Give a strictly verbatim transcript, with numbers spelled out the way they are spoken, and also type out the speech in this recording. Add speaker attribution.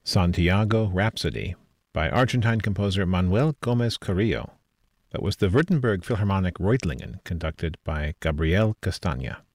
Speaker 1: Santiago Rhapsody by Argentine composer Manuel Gomez Carrillo. That was the Württemberg Philharmonic Reutlingen, conducted by Gabriel Castagna.